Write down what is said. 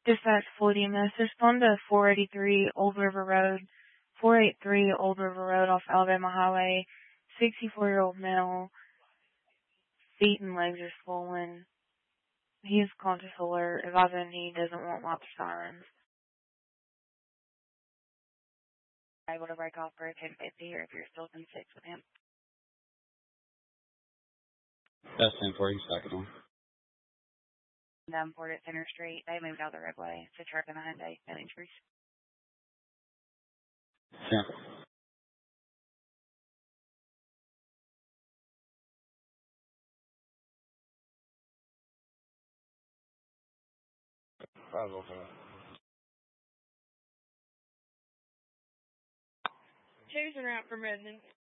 Dispatch Floating Miss, respond to 483 Old River Road, 483 Old River Road off Alabama Highway, 64-year-old male, feet and legs are swollen. He is conscious alert, advising he doesn't want lots of sirens. Able to break off for a 1050 or if you're still in 6 with him. That's 1040, second one. Port at Center Street. They moved out the roadway. It's a truck and a Hyundai. No injuries. Yeah. Chasing route for residents.